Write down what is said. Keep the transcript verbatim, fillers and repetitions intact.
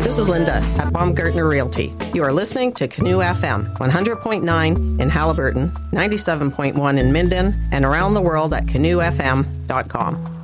This is Linda at Baumgartner Realty. You are listening to Canoe F M, one hundred point nine in Halliburton, ninety-seven point one in Minden, and around the world at canoe f m dot com.